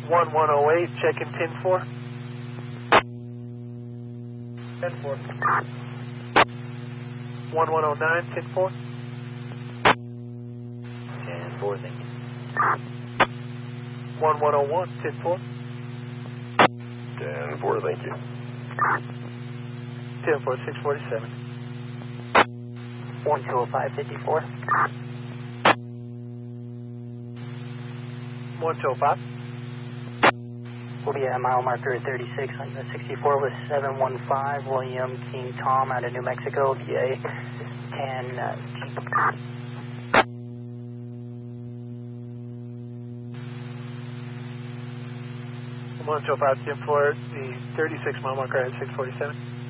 1108, check-in 10-4. 10-4. 1109, 10-4. 10-4, thank you. 1101, 10-4. 10-4, thank you. 10-4, 647. 1205, 54. 1205. Will be at mile marker 36 on the 64 with 715, William King Tom out of New Mexico, VA 10. 1205, 10-4, the 36 mile marker at 647.